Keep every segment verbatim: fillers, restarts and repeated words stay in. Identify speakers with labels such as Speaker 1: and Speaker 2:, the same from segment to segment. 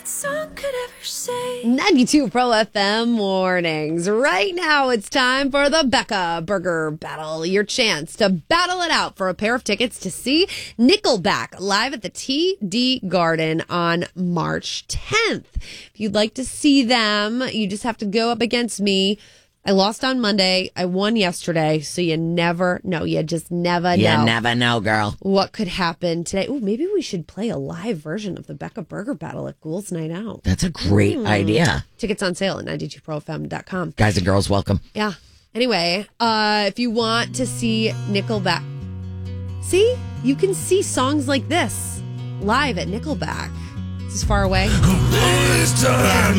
Speaker 1: that song could ever say.
Speaker 2: ninety-two Pro F M mornings. Right now, it's time for the Becca Burger Battle. Your chance to battle it out for a pair of tickets to see Nickelback live at the T D Garden on March tenth. If you'd like to see them, you just have to go up against me. I lost on Monday. I won yesterday. So you never know. You just never
Speaker 3: you
Speaker 2: know.
Speaker 3: You never know, girl.
Speaker 2: What could happen today? Ooh, maybe we should play a live version of the Becca Burger Battle at Ghouls Night Out.
Speaker 3: That's a great mm. idea.
Speaker 2: Tickets on sale at ninety-two pro f m dot com.
Speaker 3: Guys and girls, welcome.
Speaker 2: Yeah. Anyway, uh, if you want to see Nickelback, see, you can see songs like this live at Nickelback. This is far away.
Speaker 1: This time,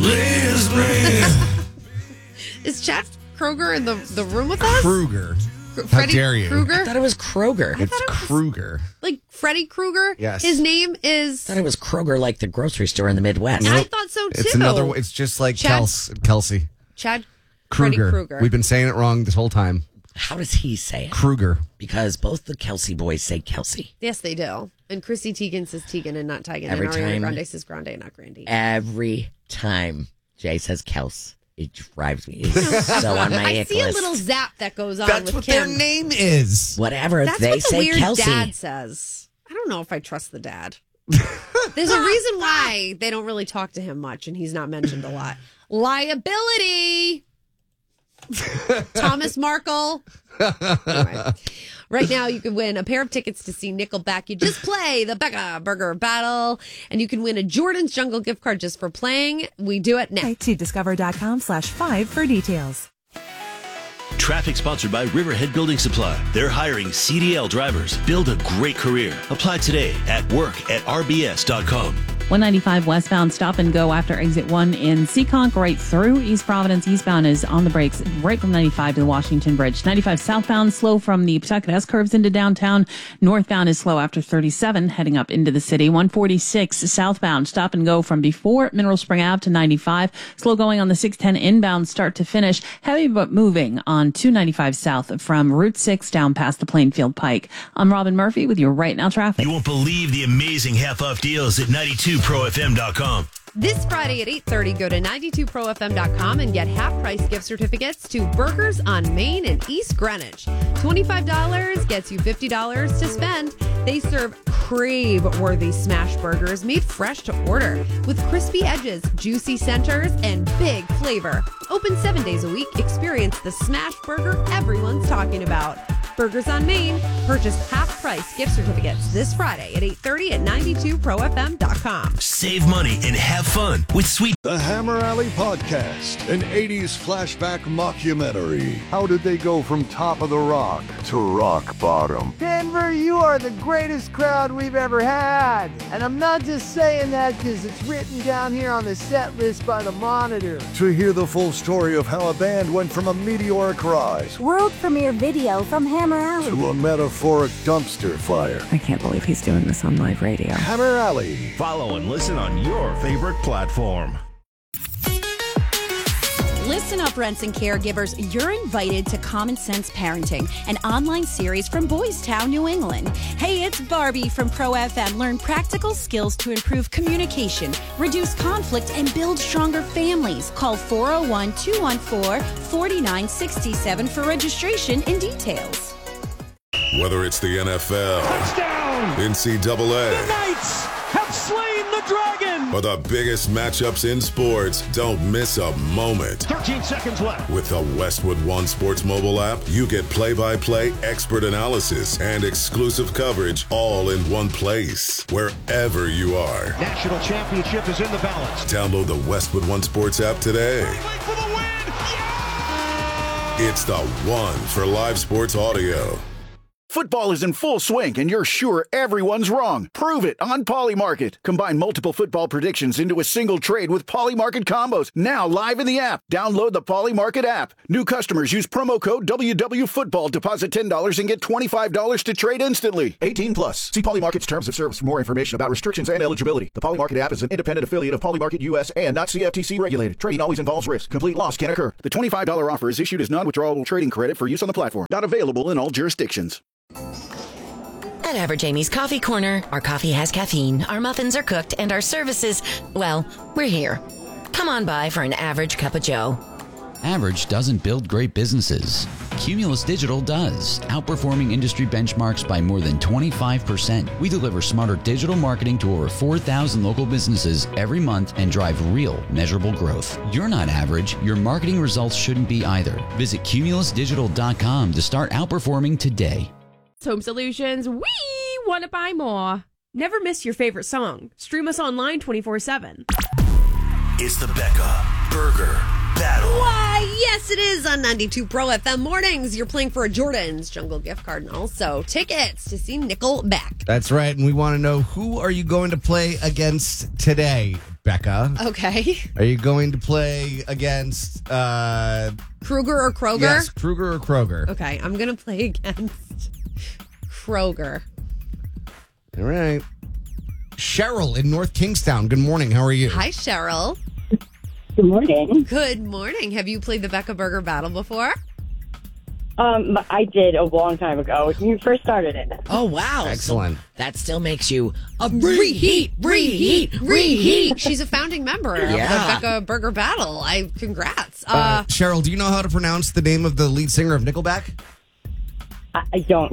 Speaker 2: yeah. Is Chad Kroger in the, the room with us?
Speaker 4: Krueger.
Speaker 2: Cr-
Speaker 4: How
Speaker 2: Freddy
Speaker 4: dare you?
Speaker 2: Krueger?
Speaker 3: I thought it was Kroger.
Speaker 4: It's
Speaker 2: it was,
Speaker 4: Krueger.
Speaker 2: Like Freddy Krueger?
Speaker 4: Yes.
Speaker 2: His name is...
Speaker 3: I thought it was Kroger, like the grocery store in the Midwest.
Speaker 2: I thought so, too.
Speaker 4: It's another. It's just like
Speaker 2: Chad,
Speaker 4: Kels, Kelsey.
Speaker 2: Chad
Speaker 4: Krueger.
Speaker 2: Krueger.
Speaker 4: We've been saying it wrong this whole time.
Speaker 3: How does he say it?
Speaker 4: Krueger.
Speaker 3: Because both the Kelsey boys say Kelsey.
Speaker 2: Yes, they do. And Chrissy Teigen says Teigen and not Teigen.
Speaker 3: Every
Speaker 2: and Ariana
Speaker 3: time.
Speaker 2: Grande says Grande, not Grande.
Speaker 3: Every time Jay says Kels, it drives me. It's so on my
Speaker 2: I
Speaker 3: ick
Speaker 2: see
Speaker 3: list.
Speaker 2: a little zap that goes on
Speaker 4: That's
Speaker 2: with
Speaker 4: what
Speaker 2: Kim.
Speaker 4: their name is.
Speaker 3: Whatever.
Speaker 2: That's
Speaker 3: they
Speaker 2: what the
Speaker 3: say
Speaker 2: weird
Speaker 3: Kelsey.
Speaker 2: dad says. I don't know if I trust the dad. There's a reason why they don't really talk to him much and he's not mentioned a lot. Liability. Thomas Markle. Anyway, right now you can win a pair of tickets to see Nickelback. You just play the Becca Burger Battle and you can win a Jordan's Jungle gift card just for playing. We do it now.
Speaker 5: To discover.com slash five for details.
Speaker 6: Traffic sponsored by Riverhead Building Supply. They're hiring C D L drivers. Build a great career. Apply today at work at r b s dot com.
Speaker 7: one ninety-five westbound stop and go after exit one in Seekonk right through East Providence. Eastbound is on the brakes right from ninety-five to the Washington Bridge. ninety-five southbound slow from the Pawtucket S-curves into downtown. Northbound is slow after thirty-seven heading up into the city. one forty-six southbound stop and go from before Mineral Spring Ave to ninety-five. Slow going on the six ten inbound start to finish. Heavy but moving on two ninety-five south from Route six down past the Plainfield Pike. I'm Robin Murphy with your Right Now traffic.
Speaker 6: You won't believe the amazing half-off deals at ninety-two pro f m dot com.
Speaker 2: This Friday at eight thirty, go to ninety-two pro f m dot com and get half-price gift certificates to Burgers on Main in East Greenwich. twenty-five dollars gets you fifty dollars to spend. They serve crave-worthy smash burgers made fresh to order with crispy edges, juicy centers, and big flavor. Open seven days a week. Experience the smash burger everyone's talking about. Burgers on Main. Purchase half-price gift certificates this Friday at eight thirty at ninety-two pro f m dot com.
Speaker 6: Save money and have fun with Sweet.
Speaker 8: The Hammer Alley Podcast, an eighties flashback mockumentary. How did they go from top of the rock to rock bottom?
Speaker 9: Denver, you are the greatest crowd we've ever had. And I'm not just saying that because it's written down here on the set list by the Monitor.
Speaker 8: To hear the full story of how a band went from a meteoric rise
Speaker 10: world premiere video from Hammer Alley
Speaker 8: to a metaphoric dumpster fire.
Speaker 5: I can't believe he's doing this on live radio.
Speaker 8: Hammer Alley.
Speaker 11: Follow and listen on your favorite platform.
Speaker 12: Listen up, rents and caregivers. You're invited to Common Sense Parenting, an online series from Boys Town, New England. Hey, it's Barbie from Pro F M. Learn practical skills to improve communication, reduce conflict, and build stronger families. Call four oh one, two one four, four nine six seven for registration and details.
Speaker 13: Whether it's the N F L,
Speaker 14: touchdown,
Speaker 13: N C double A,
Speaker 14: the Knights have slain the dragon,
Speaker 13: or the biggest matchups in sports, don't miss a moment.
Speaker 14: thirteen seconds left.
Speaker 13: With the Westwood One Sports mobile app, you get play-by-play, expert analysis, and exclusive coverage all in one place, wherever you are.
Speaker 14: National championship is in the balance.
Speaker 13: Download the Westwood One Sports app today.
Speaker 14: For the win. Yeah!
Speaker 13: It's the one for live sports audio.
Speaker 15: Football is in full swing, and you're sure everyone's wrong. Prove it on Polymarket. Combine multiple football predictions into a single trade with Polymarket combos. Now live in the app. Download the Polymarket app. New customers use promo code W W Football. Deposit ten dollars and get twenty-five dollars to trade instantly. eighteen plus. See Polymarket's terms of service for more information about restrictions and eligibility. The Polymarket app is an independent affiliate of Polymarket U S and not C F T C regulated. Trading always involves risk. Complete loss can occur. The twenty-five dollars offer is issued as non-withdrawable trading credit for use on the platform. Not available in all jurisdictions.
Speaker 16: At Average Amy's Coffee Corner, our coffee has caffeine, our muffins are cooked, and our services, well, we're here. Come on by for an average cup of joe.
Speaker 17: Average doesn't build great businesses. Cumulus Digital does, outperforming industry benchmarks by more than twenty-five percent. We deliver smarter digital marketing to over four thousand local businesses every month and drive real, measurable growth. You're not average. Your marketing results shouldn't be either. Visit cumulus digital dot com to start outperforming today.
Speaker 18: Home Solutions, we want to buy more. Never miss your favorite song. Stream us online twenty-four seven.
Speaker 6: It's the Becca Burger Battle.
Speaker 2: Why, yes, it is on ninety-two Pro F M Mornings. You're playing for a Jordan's Jungle gift card and also tickets to see Nickelback.
Speaker 4: That's right. And we want to know, who are you going to play against today, Becca?
Speaker 2: Okay.
Speaker 4: Are you going to play against uh,
Speaker 2: Kruger or Kroger?
Speaker 4: Yes, Kruger or Kroger.
Speaker 2: Okay, I'm going to play against Kroger.
Speaker 4: All right. Cheryl in North Kingstown. Good morning. How are you?
Speaker 2: Hi, Cheryl.
Speaker 19: Good morning.
Speaker 2: Good morning. Have you played the Becca Burger Battle before?
Speaker 19: Um, I did a long time ago when you first started it.
Speaker 3: Oh, wow.
Speaker 4: Excellent.
Speaker 3: So that still makes you a reheat, reheat, reheat.
Speaker 2: She's a founding member of
Speaker 3: Yeah.
Speaker 2: the Becca Burger Battle. I congrats.
Speaker 4: Uh,
Speaker 2: Uh,
Speaker 4: Cheryl, do you know how to pronounce the name of the lead singer of Nickelback?
Speaker 19: I, I don't.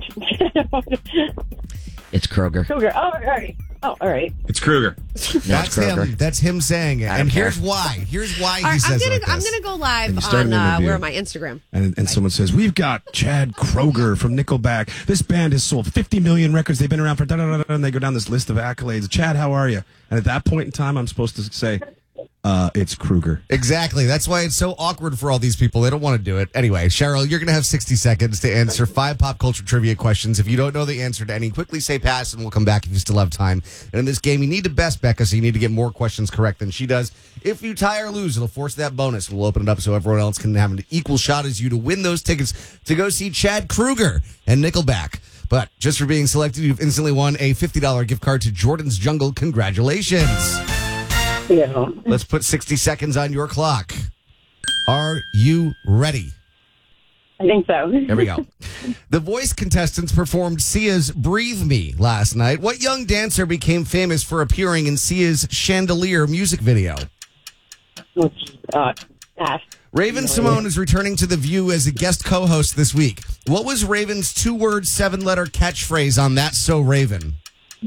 Speaker 3: It's Kroger.
Speaker 19: Kroger. Oh, all right. Oh, all right.
Speaker 11: It's Kruger.
Speaker 4: That's him. That's him saying it.
Speaker 3: I don't
Speaker 4: And
Speaker 3: care.
Speaker 4: here's why. Here's why he
Speaker 2: all right,
Speaker 4: says
Speaker 2: I'm
Speaker 4: it
Speaker 2: gonna
Speaker 4: like
Speaker 2: I'm
Speaker 4: this.
Speaker 2: gonna go
Speaker 11: And
Speaker 2: live
Speaker 11: you start
Speaker 2: on
Speaker 11: an
Speaker 2: uh,
Speaker 11: interview.
Speaker 2: where my Instagram.
Speaker 11: And, and someone says, we've got Chad Kroger from Nickelback. This band has sold fifty million records. They've been around for da da da da. And they go down this list of accolades. Chad, how are you? And at that point in time, I'm supposed to say, uh, it's Kruger.
Speaker 4: Exactly. That's why it's so awkward for all these people. They don't want to do it. Anyway, Cheryl, you're going to have sixty seconds to answer five pop culture trivia questions. If you don't know the answer to any, quickly say pass and we'll come back if you still have time. And in this game, you need to best Becca, so you need to get more questions correct than she does. If you tie or lose, it'll force that bonus. We'll open it up so everyone else can have an equal shot as you to win those tickets to go see Chad Kruger and Nickelback. But just for being selected, you've instantly won a fifty dollars gift card to Jordan's Jungle. Congratulations.
Speaker 19: Yeah.
Speaker 4: Let's put sixty seconds on your clock. Are you ready?
Speaker 19: I think so.
Speaker 4: Here we go. The Voice contestants performed Sia's Breathe Me last night. What young dancer became famous for appearing in Sia's Chandelier music video?
Speaker 19: Uh, pass.
Speaker 4: Raven Simone is returning to The View as a guest co-host this week. What was Raven's two-word, seven-letter catchphrase on That's So Raven?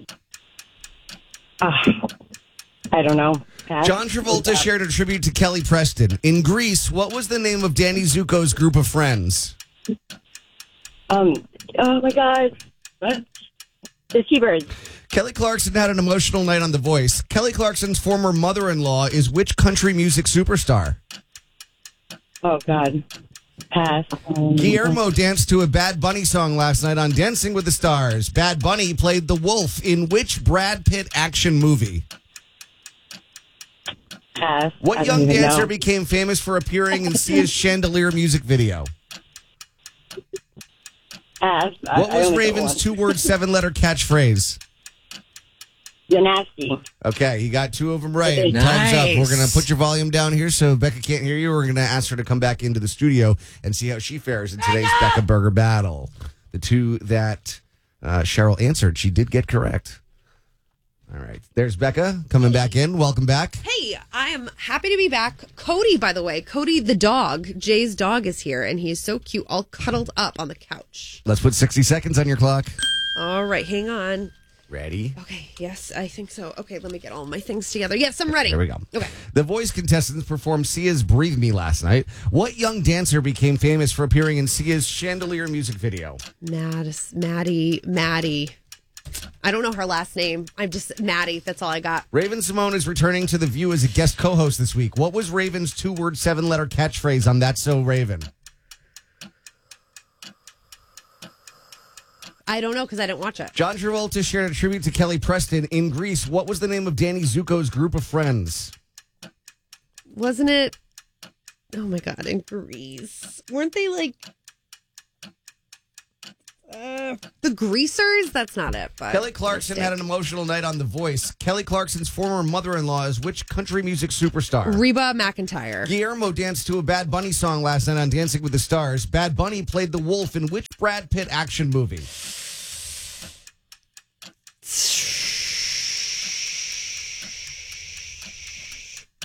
Speaker 19: Uh, I don't know. Pass.
Speaker 4: John Travolta shared a tribute to Kelly Preston. In Greece, what was the name of Danny Zuko's group of friends?
Speaker 19: Um. Oh my God. What? The T-Birds.
Speaker 4: Kelly Clarkson had an emotional night on The Voice. Kelly Clarkson's former mother-in-law is which country music superstar?
Speaker 19: Oh God. Pass. Um,
Speaker 4: Guillermo danced to a Bad Bunny song last night on Dancing with the Stars. Bad Bunny played the wolf in which Brad Pitt action movie?
Speaker 19: Pass.
Speaker 4: What
Speaker 19: I
Speaker 4: young
Speaker 19: don't even
Speaker 4: dancer
Speaker 19: know.
Speaker 4: became famous for appearing in Sia's Chandelier music video?
Speaker 19: Pass. I-
Speaker 4: What
Speaker 19: I
Speaker 4: was
Speaker 19: only got
Speaker 4: Raven's
Speaker 19: one.
Speaker 4: two-word, seven-letter catchphrase?
Speaker 19: You're nasty.
Speaker 4: Okay, you got two of them right.
Speaker 3: Nice.
Speaker 4: Time's up. We're going to put your volume down here so Becca can't hear you. We're going to ask her to come back into the studio and see how she fares in today's Becca Burger Battle. The two that uh, Cheryl answered, she did get correct. All right. There's Becca coming back in. Welcome back.
Speaker 2: Hey, I am happy to be back. Cody, by the way, Cody the dog, Jay's dog is here, and he is so cute, all cuddled up on the couch.
Speaker 4: Let's put sixty seconds on your clock.
Speaker 2: All right, hang on.
Speaker 4: Ready?
Speaker 2: Okay, yes, I think so. Okay, let me get all my things together. Yes, I'm ready.
Speaker 4: Here we go.
Speaker 2: Okay.
Speaker 4: The Voice contestants performed Sia's Breathe Me last night. What young dancer became famous for appearing in Sia's Chandelier music video?
Speaker 2: Mad, Maddie, Maddie. I don't know her last name. I'm just Maddie. That's all I got.
Speaker 4: Raven Simone is returning to The View as a guest co-host this week. What was Raven's two-word, seven-letter catchphrase on That's So Raven?
Speaker 2: I don't know because I didn't watch it.
Speaker 4: John Travolta shared a tribute to Kelly Preston. In Greece, what was the name of Danny Zuko's group of friends?
Speaker 2: Wasn't it? Oh my God, in Greece. Weren't they like uh, the Greasers? That's not it. But
Speaker 4: Kelly Clarkson had an emotional night on The Voice. Kelly Clarkson's former mother-in-law is which country music superstar?
Speaker 2: Reba McEntire.
Speaker 4: Guillermo danced to a Bad Bunny song last night on Dancing with the Stars. Bad Bunny played the wolf in which Brad Pitt action movie?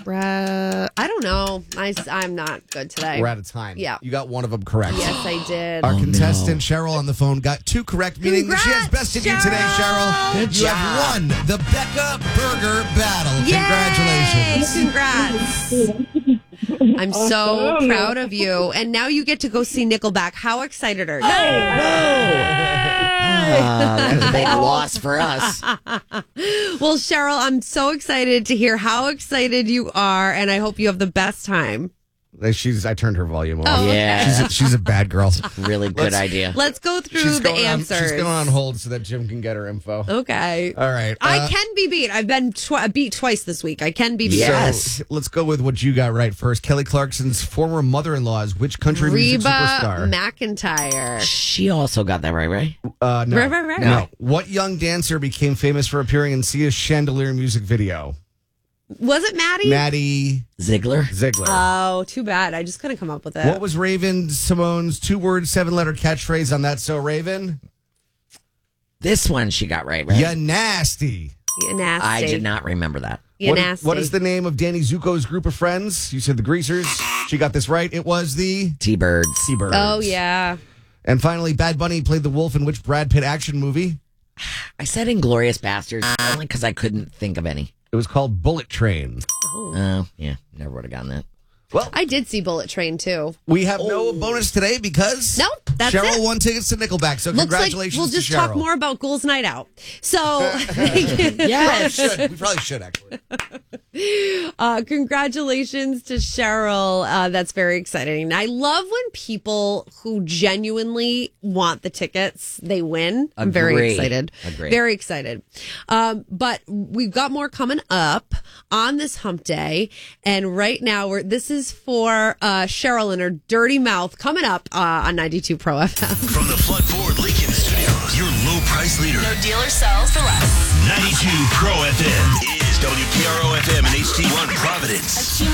Speaker 2: Brad, I don't know. I, I'm not good today.
Speaker 4: We're out of time.
Speaker 2: Yeah.
Speaker 4: You got one of them correct.
Speaker 2: Yes, I did.
Speaker 4: Our contestant, Cheryl, on the phone got two correct, meaning that she has bested you today, Cheryl.
Speaker 2: Good
Speaker 4: you
Speaker 2: job.
Speaker 4: have won the Becca Burger Battle.
Speaker 2: Yay!
Speaker 4: Congratulations.
Speaker 2: Congrats. I'm so proud of you. And now you get to go see Nickelback. How excited are you?
Speaker 3: Uh, that's a big loss for us.
Speaker 2: Well, Cheryl, I'm so excited to hear how excited you are, and I hope you have the best time.
Speaker 4: She's. I turned her volume off.
Speaker 2: Oh,
Speaker 3: Yeah.
Speaker 4: She's a, she's a bad girl.
Speaker 3: Really good
Speaker 4: Let's-
Speaker 3: idea.
Speaker 2: Let's go through
Speaker 4: She's
Speaker 2: the
Speaker 4: going on-
Speaker 2: answers.
Speaker 4: she's going on hold so that Jim can get her info.
Speaker 2: Okay.
Speaker 4: All right.
Speaker 2: I
Speaker 4: uh,
Speaker 2: can be beat. I've been tw- beat twice this week. I can be beat.
Speaker 4: So let's go with what you got right first. Kelly Clarkson's former mother-in-law is which country music
Speaker 2: Reba
Speaker 4: superstar?
Speaker 2: McEntire.
Speaker 3: She also got that right, right?
Speaker 4: Uh, no.
Speaker 2: Right, right, right.
Speaker 4: No. What young dancer became famous for appearing in Sia's Chandelier music video?
Speaker 2: Was it Maddie?
Speaker 4: Maddie
Speaker 3: Ziegler.
Speaker 4: Ziegler.
Speaker 2: Oh, too bad. I just couldn't come up with it.
Speaker 4: What was Raven Simone's two-word, seven-letter catchphrase on That So Raven?
Speaker 3: This one she got right, right?
Speaker 4: Ya nasty.
Speaker 2: You nasty.
Speaker 3: I did not remember that.
Speaker 2: You
Speaker 4: What,
Speaker 2: nasty.
Speaker 4: what is the name of Danny Zuko's group of friends? You said the Greasers. She got this right. It was the
Speaker 3: T-Birds.
Speaker 4: T-Birds.
Speaker 2: Oh, yeah.
Speaker 4: And finally, Bad Bunny played the wolf in which Brad Pitt action movie?
Speaker 3: I said Inglorious Bastards only because I couldn't think of any.
Speaker 4: It was called Bullet Train.
Speaker 2: Oh.
Speaker 3: Oh, yeah. Never would have gotten that.
Speaker 4: Well,
Speaker 2: I did see Bullet Train, too.
Speaker 4: we have no bonus today because
Speaker 2: Nope, that's
Speaker 4: Cheryl
Speaker 2: it.
Speaker 4: won tickets to Nickelback. So
Speaker 2: Looks
Speaker 4: congratulations
Speaker 2: like we'll just
Speaker 4: to
Speaker 2: talk
Speaker 4: Cheryl.
Speaker 2: more about Ghouls Night Out. So,
Speaker 4: Yeah, we should. We probably should, actually.
Speaker 2: uh, congratulations to Cheryl. Uh, that's very exciting. And I love when people who genuinely want the tickets, they win. I'm very
Speaker 3: Agree.
Speaker 2: excited.
Speaker 3: Agree.
Speaker 2: Very excited. Um, but we've got more coming up on this hump day. And right now, we're, this is for uh, Cheryl and her dirty mouth coming up uh, on ninety-two Pro F M.
Speaker 6: From the Floodboard Lincoln Studios, your low price leader.
Speaker 20: No dealer sells for less.
Speaker 6: ninety-two Pro F M is W P R O F M and H D one Providence.